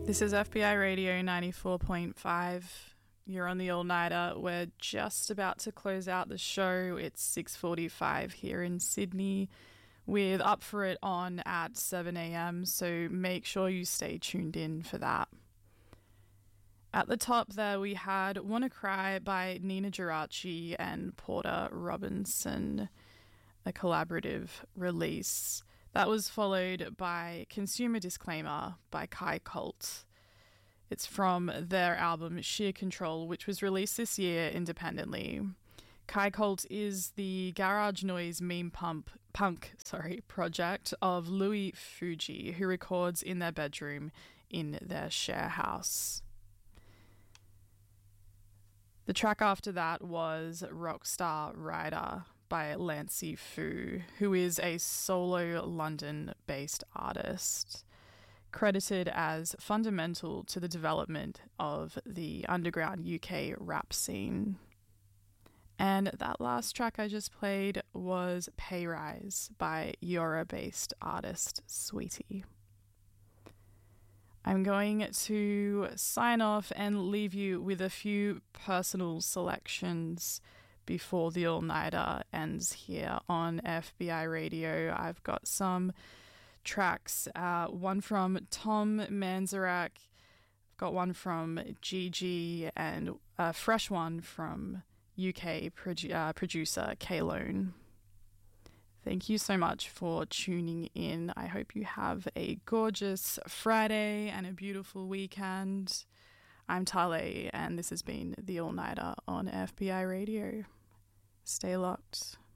This is FBI Radio 94.5. You're on the all-nighter. We're just about to close out the show. It's 6:45 here in Sydney with Up For It on at 7 a.m, so make sure you stay tuned in for that. At the top there we had Wanna Cry by Nina Geraci and Porter Robinson, a collaborative release. That was followed by Consumer Disclaimer by Kai Colt. It's from their album Sheer Control, which was released this year independently. Kai Colt is the garage noise meme punk project of Louis Fuji, who records in their bedroom in their share house. The track after that was Rockstar Rider by Lancey Fu, who is a solo London-based artist, credited as fundamental to the development of the underground UK rap scene. And that last track I just played was Pay Rise by Euro-based artist Sweetie. I'm going to sign off and leave you with a few personal selections before the all-nighter ends here on FBI Radio. I've got some tracks, one from Tom Manzarak, I've got one from Gigi, and a fresh one from UK producer K-Lone. Thank you so much for tuning in. I hope you have a gorgeous Friday and a beautiful weekend. I'm Tale, and this has been The All Nighter on FBI Radio. Stay locked.